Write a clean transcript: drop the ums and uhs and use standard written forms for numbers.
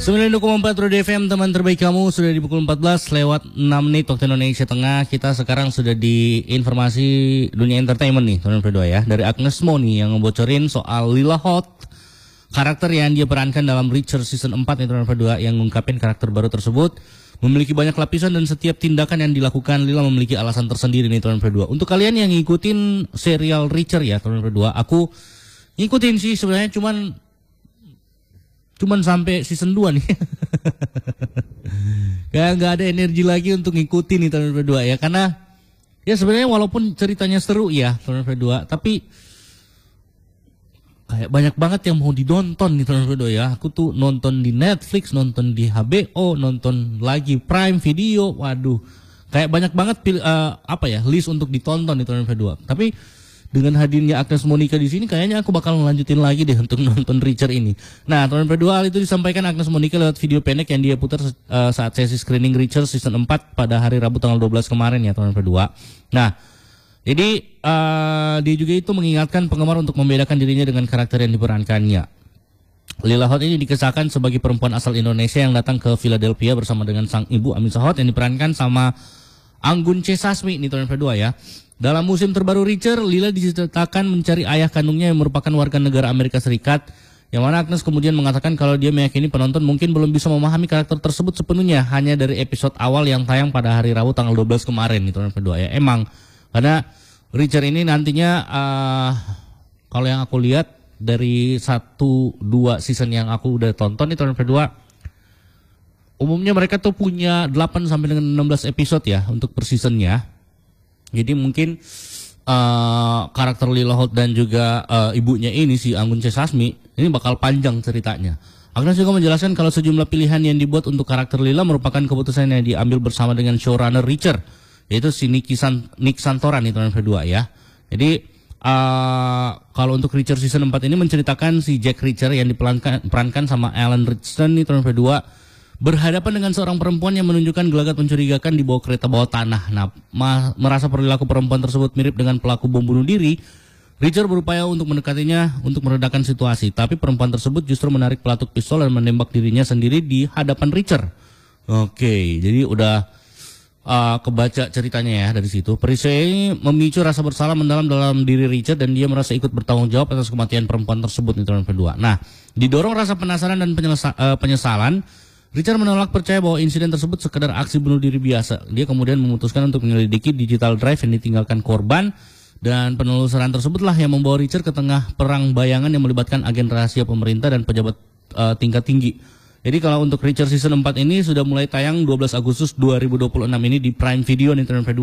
92,4 Roda FM, teman terbaik kamu. Sudah di pukul 14 lewat 6 menit waktu Indonesia Tengah. Kita sekarang sudah di informasi dunia entertainment nih, teman berdua ya. Dari Agnes Mo nih yang ngebocorin soal Lila Hot, karakter yang dia perankan dalam Reacher season 4 nih, teman berdua, yang ngungkapin karakter baru tersebut memiliki banyak lapisan dan setiap tindakan yang dilakukan Lila memiliki alasan tersendiri nih, teman berdua. Untuk kalian yang ngikutin serial Reacher ya, teman berdua, aku ngikutin sih sebenarnya cuman sampai season 2 nih. Gak ada energi lagi untuk ngikutin nih teman berdua ya. Karena ya sebenarnya walaupun ceritanya seru ya teman berdua, tapi kayak banyak banget yang mau didonton nih teman berdua ya. Aku tuh nonton di Netflix, nonton di HBO, nonton lagi Prime Video. Waduh, kayak banyak banget list untuk ditonton nih teman berdua. Tapi dengan hadirnya Agnes Monica di sini, kayaknya aku bakal melanjutin lagi deh untuk nonton Reacher ini. Nah, teman berdua, hal itu disampaikan Agnes Monica lewat video pendek yang dia putar saat sesi screening Reacher season 4 pada hari Rabu tanggal 12 kemarin ya, teman berdua. Nah, jadi dia juga itu mengingatkan penggemar untuk membedakan dirinya dengan karakter yang diperankannya. Lila Hot ini dikisahkan sebagai perempuan asal Indonesia yang datang ke Philadelphia bersama dengan sang ibu Amisa Hot yang diperankan sama Anggun C. Sasmi nih, teman berdua ya. Dalam musim terbaru Reacher, Lila diceritakan mencari ayah kandungnya yang merupakan warga negara Amerika Serikat, yang mana Agnes kemudian mengatakan kalau dia meyakini penonton mungkin belum bisa memahami karakter tersebut sepenuhnya hanya dari episode awal yang tayang pada hari Rabu tanggal 12 kemarin nih, teman berdua ya. Emang karena Reacher ini nantinya kalau yang aku lihat dari 1-2 season yang aku udah tonton nih, teman berdua, umumnya mereka tuh punya 8 sampai dengan 16 episode ya untuk per seasonnya. Jadi mungkin karakter Lila Hot dan juga ibunya ini si Anggun C. Sasmi ini bakal panjang ceritanya. Agnes juga menjelaskan kalau sejumlah pilihan yang dibuat untuk karakter Lila merupakan keputusan yang diambil bersama dengan showrunner Reacher, yaitu si Nick Santoran nih, teman berdua ya. Jadi kalau untuk Reacher season 4 ini menceritakan si Jack Reacher yang diperankan sama Alan Ritchson nih, teman berdua, berhadapan dengan seorang perempuan yang menunjukkan gelagat mencurigakan di bawah kereta bawah tanah. Nah, merasa perilaku perempuan tersebut mirip dengan pelaku bom bunuh diri, Reacher berupaya untuk mendekatinya untuk meredakan situasi. Tapi perempuan tersebut justru menarik pelatuk pistol dan menembak dirinya sendiri di hadapan Reacher. Oke, jadi udah kebaca ceritanya ya dari situ. Peristiwa ini memicu rasa bersalah mendalam dalam diri Reacher dan dia merasa ikut bertanggung jawab atas kematian perempuan tersebut nih, teman berdua. Nah, didorong rasa penasaran dan penyesalan, Reacher menolak percaya bahwa insiden tersebut sekedar aksi bunuh diri biasa. Dia kemudian memutuskan untuk menyelidiki digital drive yang ditinggalkan korban, dan penelusuran tersebutlah yang membawa Reacher ke tengah perang bayangan yang melibatkan agen rahasia pemerintah dan pejabat tingkat tinggi. Jadi kalau untuk Reacher season 4 ini sudah mulai tayang 12 Agustus 2026 ini di Prime Video nih, teman berdua.